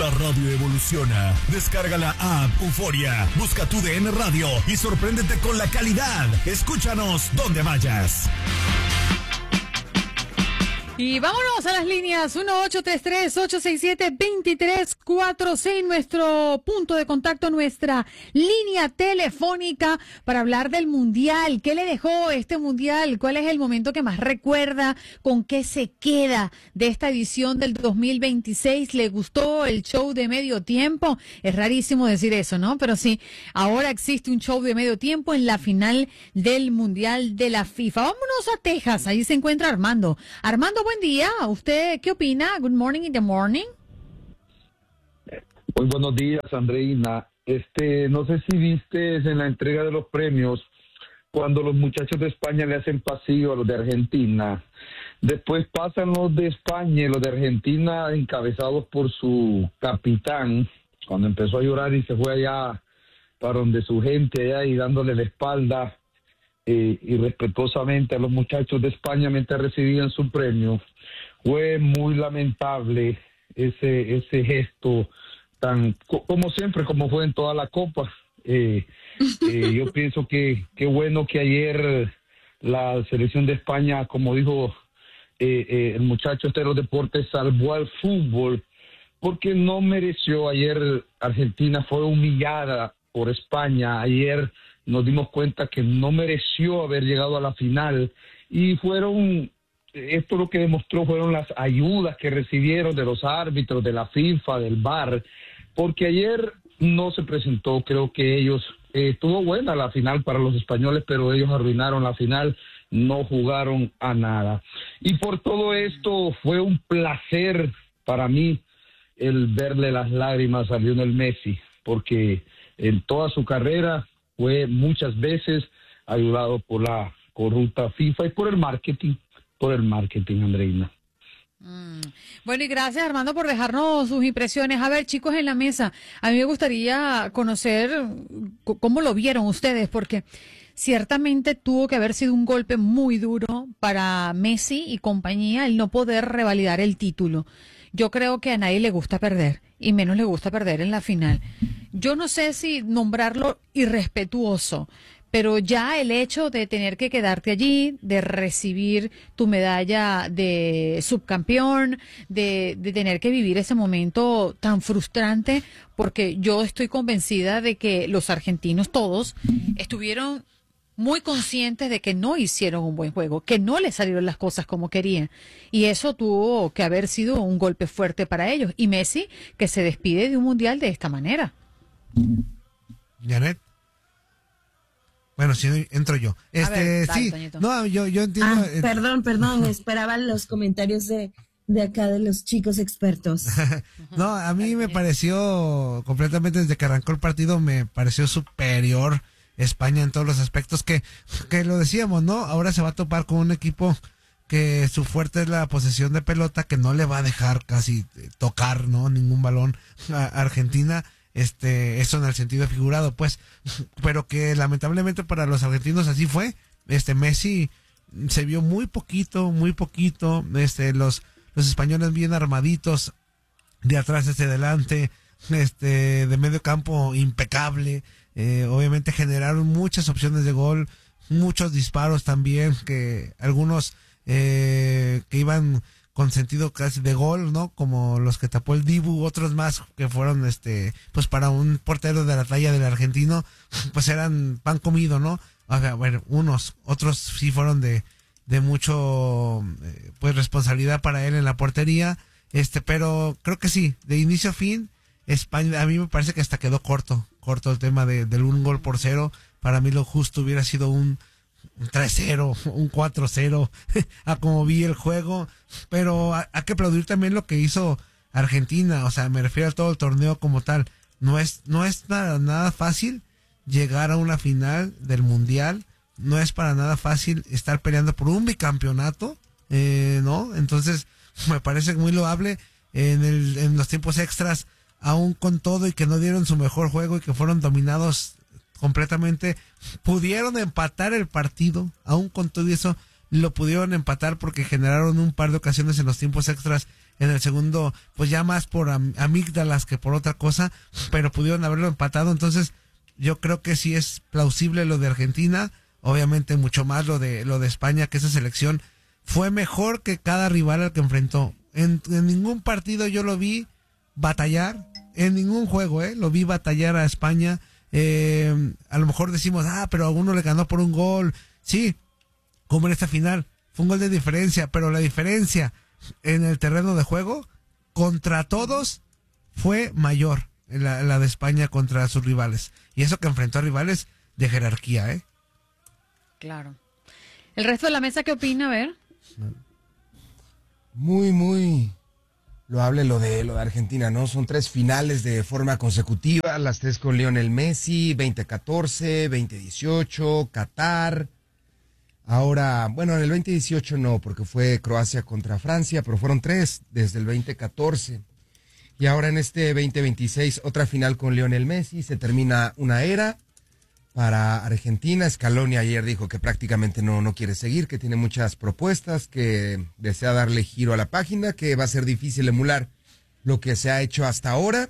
La radio evoluciona. Descarga la app Euforia, busca tu DN Radio y sorpréndete con la calidad. Escúchanos donde vayas. Y vámonos a las líneas 1-833-867-2346, nuestro punto de contacto, nuestra línea telefónica para hablar del Mundial. ¿Qué le dejó este Mundial? ¿Cuál es el momento que más recuerda? ¿Con qué se queda de esta edición del 2026? ¿Le gustó el show de medio tiempo? Es rarísimo decir eso, ¿no? Pero sí, ahora existe un show de medio tiempo en la final del Mundial de la FIFA. Vámonos a Texas, ahí se encuentra Armando. Armando, buen día. ¿Usted qué opina? Good morning in the morning. Muy buenos días, Andreina. No sé si viste en la entrega de los premios cuando los muchachos de España le hacen pasillo a los de Argentina. Después pasan los de España y los de Argentina encabezados por su capitán, cuando empezó a llorar y se fue allá para donde su gente allá y dándole la espalda y respetuosamente a los muchachos de España mientras recibían su premio. Fue muy lamentable ese gesto, tan como siempre, como fue en toda la Copa. Yo pienso que qué bueno que ayer la selección de España, como dijo el muchacho de los deportes, salvó al fútbol, porque no mereció. Ayer Argentina fue humillada por España. Ayer nos dimos cuenta que no mereció haber llegado a la final, y esto lo que demostró fueron las ayudas que recibieron de los árbitros, de la FIFA, del VAR, porque ayer no se presentó. Creo que estuvo buena la final para los españoles, pero ellos arruinaron la final, no jugaron a nada. Y por todo esto fue un placer para mí el verle las lágrimas a Lionel Messi, porque en toda su carrera fue muchas veces ayudado por la corrupta FIFA y por el marketing, Andreina. Bueno, y gracias, Armando, por dejarnos sus impresiones. A ver, chicos en la mesa, a mí me gustaría conocer cómo lo vieron ustedes, porque ciertamente tuvo que haber sido un golpe muy duro para Messi y compañía el no poder revalidar el título. Yo creo que a nadie le gusta perder, y menos le gusta perder en la final. Yo no sé si nombrarlo irrespetuoso, pero ya el hecho de tener que quedarte allí, de recibir tu medalla de subcampeón, de tener que vivir ese momento tan frustrante, porque yo estoy convencida de que los argentinos todos estuvieron muy conscientes de que no hicieron un buen juego, que no les salieron las cosas como querían. Y eso tuvo que haber sido un golpe fuerte para ellos. Y Messi, que se despide de un mundial de esta manera. Janet. Bueno, si entro yo. Ver, sí, Toñito. no, yo entiendo. Perdón, esperaba los comentarios de acá de los chicos expertos. No, a mí me pareció completamente, desde que arrancó el partido, me pareció superior España en todos los aspectos, que lo decíamos, ¿no? Ahora se va a topar con un equipo que su fuerte es la posesión de pelota, que no le va a dejar casi tocar, ¿no? Ningún balón a Argentina, eso en el sentido figurado, pues, pero que lamentablemente para los argentinos así fue. Messi se vio muy poquito, los españoles bien armaditos, de atrás hacia adelante, de medio campo impecable. Obviamente generaron muchas opciones de gol, muchos disparos también, que algunos que iban con sentido casi de gol, ¿no? Como los que tapó el Dibu, otros más que fueron, pues para un portero de la talla del argentino, pues eran pan comido, ¿no? O sea, bueno, otros sí fueron de mucho, pues responsabilidad para él en la portería, pero creo que sí, de inicio a fin, España, a mí me parece que hasta quedó corto el tema del 1-0. Para mí lo justo hubiera sido un 3-0, un 4-0, a como vi el juego, pero hay que aplaudir también lo que hizo Argentina. O sea, me refiero a todo el torneo como tal. No es nada fácil llegar a una final del Mundial, no es para nada fácil estar peleando por un bicampeonato, ¿no? Entonces, me parece muy loable en los tiempos extras, aún con todo y que no dieron su mejor juego y que fueron dominados completamente, pudieron empatar el partido. Aún con todo eso lo pudieron empatar porque generaron un par de ocasiones en los tiempos extras en el segundo, pues ya más por amígdalas que por otra cosa, pero pudieron haberlo empatado. Entonces yo creo que sí es plausible lo de Argentina, obviamente mucho más lo de España, que esa selección fue mejor que cada rival al que enfrentó. En ningún partido yo lo vi batallar, en ningún juego, lo vi batallar a España. A lo mejor decimos, pero a uno le ganó por un gol. Sí, como en esta final, fue un gol de diferencia, pero la diferencia en el terreno de juego contra todos fue mayor, la de España contra sus rivales. Y eso que enfrentó a rivales de jerarquía, Claro. ¿El resto de la mesa qué opina? A ver. Muy, muy loable lo de Argentina, ¿no? Son 3 finales de forma consecutiva, las 3 con Lionel Messi, 2014, 2018, Qatar. Ahora, bueno, en el 2018 no, porque fue Croacia contra Francia, pero fueron 3 desde el 2014. Y ahora en este 2026, otra final con Lionel Messi, se termina una era para Argentina. Scaloni ayer dijo que prácticamente no quiere seguir, que tiene muchas propuestas, que desea darle giro a la página, que va a ser difícil emular lo que se ha hecho hasta ahora.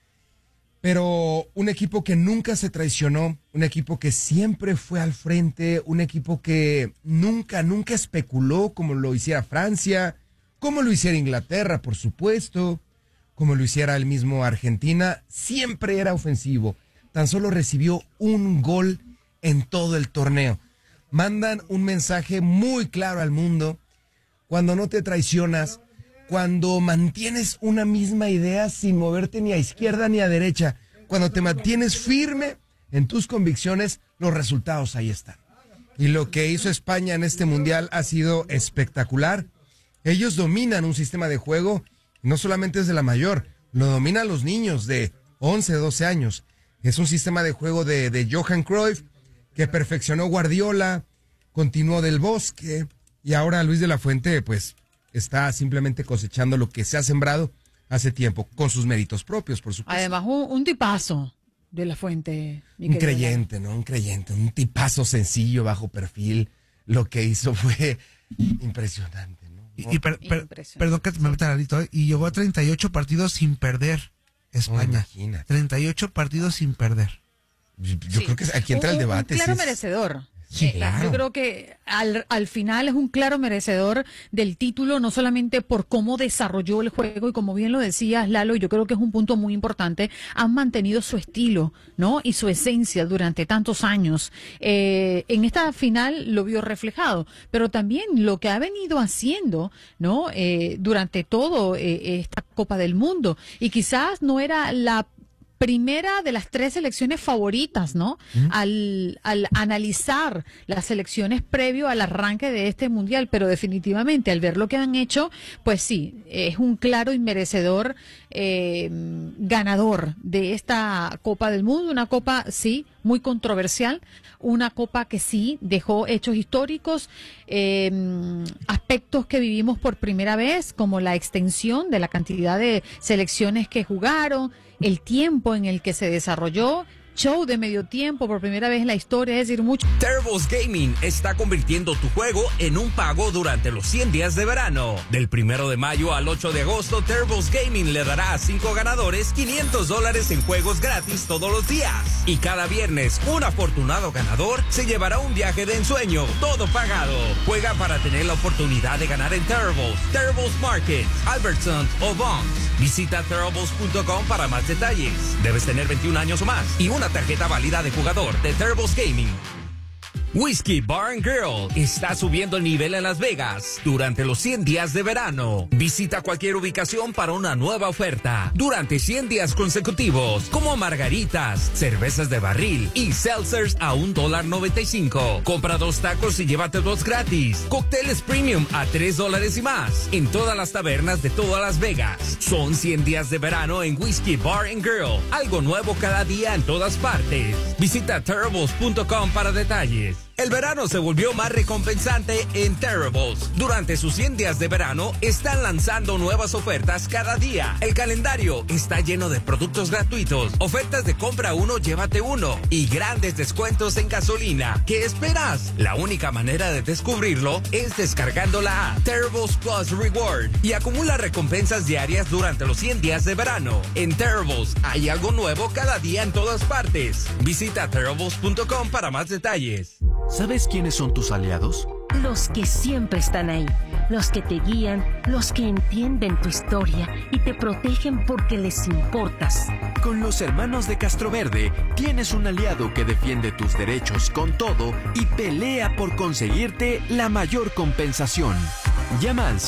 Pero un equipo que nunca se traicionó, un equipo que siempre fue al frente, un equipo que nunca especuló como lo hiciera Francia, como lo hiciera Inglaterra, por supuesto, como lo hiciera el mismo Argentina, siempre era ofensivo. Tan solo recibió un gol en todo el torneo. Mandan un mensaje muy claro al mundo. Cuando no te traicionas, cuando mantienes una misma idea sin moverte ni a izquierda ni a derecha, cuando te mantienes firme en tus convicciones, los resultados ahí están. Y lo que hizo España en este mundial ha sido espectacular. Ellos dominan un sistema de juego, no solamente es de la mayor, lo dominan los niños de 11, 12 años. Es un sistema de juego de Johan Cruyff, que perfeccionó Guardiola, continuó Del Bosque, y ahora Luis de la Fuente, pues, está simplemente cosechando lo que se ha sembrado hace tiempo, con sus méritos propios, por supuesto. Además, un tipazo de la Fuente. Un creyente, ¿no? Un creyente, un tipazo sencillo, bajo perfil. Lo que hizo fue impresionante, ¿no? Perdón que me meta Lalito, y llegó a 38 partidos sin perder. España, 38 partidos sin perder. Yo creo que aquí entra el debate. Un claro merecedor. Sí, claro. Yo creo que al final es un claro merecedor del título, no solamente por cómo desarrolló el juego, y como bien lo decías, Lalo, yo creo que es un punto muy importante, han mantenido su estilo, ¿no? Y su esencia durante tantos años. En esta final lo vio reflejado, pero también lo que ha venido haciendo, ¿no? Durante todo esta Copa del Mundo, y quizás no era la primera de las 3 selecciones favoritas, ¿no? Al analizar las selecciones previo al arranque de este mundial, pero definitivamente al ver lo que han hecho, pues sí, es un claro y merecedor ganador de esta Copa del Mundo, una copa, sí, muy controversial, una copa que sí dejó hechos históricos, aspectos que vivimos por primera vez, como la extensión de la cantidad de selecciones que jugaron, el tiempo en el que se desarrolló, show de medio tiempo por primera vez en la historia, es decir, mucho. Turbo's Gaming está convirtiendo tu juego en un pago durante los 100 días de verano. Del 1 de mayo al 8 de agosto, Turbo's Gaming le dará a 5 ganadores $500 en juegos gratis todos los días. Y cada viernes, un afortunado ganador se llevará un viaje de ensueño, todo pagado. Juega para tener la oportunidad de ganar en Turbo's Market, Albertsons o Bonds. Visita Turbo's.com para más detalles. Debes tener 21 años o más y una tarjeta válida de jugador de Turbo's Gaming. Whiskey Bar & Grill está subiendo el nivel en Las Vegas durante los 100 días de verano. Visita cualquier ubicación para una nueva oferta durante 100 días consecutivos, como margaritas, cervezas de barril y seltzers a $1.95. Compra 2 tacos y llévate 2 gratis. Cócteles premium a $3 y más en todas las tabernas de todas Las Vegas. Son 100 días de verano en Whiskey Bar & Grill. Algo nuevo cada día en todas partes. Visita turbos.com para detalles. El verano se volvió más recompensante en Terribles. Durante sus 100 días de verano, están lanzando nuevas ofertas cada día. El calendario está lleno de productos gratuitos, ofertas de compra uno, llévate uno y grandes descuentos en gasolina. ¿Qué esperas? La única manera de descubrirlo es descargando la app Terribles Plus Reward y acumula recompensas diarias durante los 100 días de verano. En Terribles hay algo nuevo cada día en todas partes. Visita terribles.com para más detalles. ¿Sabes quiénes son tus aliados? Los que siempre están ahí, los que te guían, los que entienden tu historia y te protegen porque les importas. Con los hermanos de Castroverde tienes un aliado que defiende tus derechos con todo y pelea por conseguirte la mayor compensación. Llama al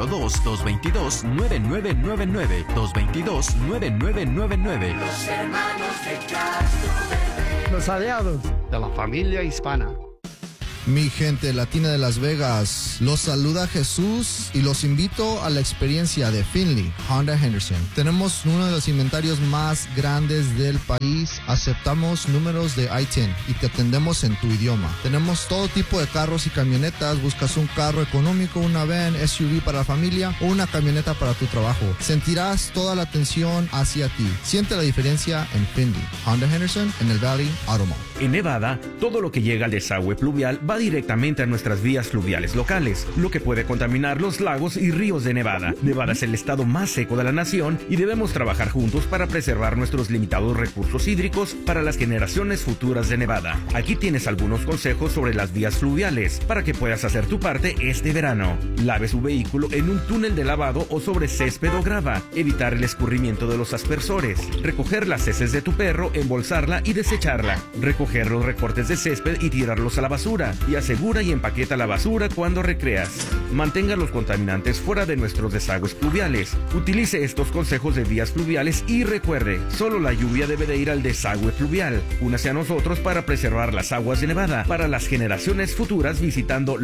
702-222-9999, 222-9999. Los hermanos de Castroverde. Los aliados de la familia hispana. Mi gente latina de Las Vegas, los saluda Jesús y los invito a la experiencia de Finley Honda Henderson. Tenemos uno de los inventarios más grandes del país, aceptamos números de I-10 y te atendemos en tu idioma. Tenemos todo tipo de carros y camionetas, buscas un carro económico, una van, SUV para la familia o una camioneta para tu trabajo. Sentirás toda la atención hacia ti. Siente la diferencia en Finley Honda Henderson en el Valley Auto Mall. En Nevada, todo lo que llega al desagüe pluvial va directamente a nuestras vías fluviales locales, lo que puede contaminar los lagos y ríos de Nevada. Nevada es el estado más seco de la nación y debemos trabajar juntos para preservar nuestros limitados recursos hídricos para las generaciones futuras de Nevada. Aquí tienes algunos consejos sobre las vías fluviales para que puedas hacer tu parte este verano. Lave su vehículo en un túnel de lavado o sobre césped o grava. Evitar el escurrimiento de los aspersores. Recoger las heces de tu perro, embolsarla y desecharla. Recoger los recortes de césped y tirarlos a la basura. Y asegura y empaqueta la basura cuando recreas. Mantenga los contaminantes fuera de nuestros desagües pluviales. Utilice estos consejos de vías fluviales y recuerde, solo la lluvia debe de ir al desagüe pluvial. Únase a nosotros para preservar las aguas de Nevada para las generaciones futuras visitando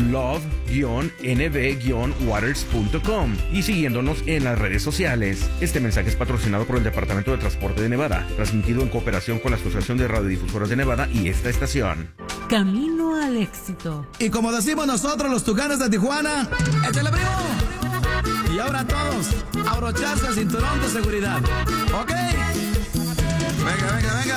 love-nv-waters.com y siguiéndonos en las redes sociales. Este mensaje es patrocinado por el Departamento de Transporte de Nevada, transmitido en cooperación con la Asociación de Radiodifusoras de Nevada y esta estación. Camino al éxito. Y como decimos nosotros los Tucanes de Tijuana, ¡échale, primo! Y ahora todos, abrocharse el cinturón de seguridad. ¿Ok? Venga, venga, venga.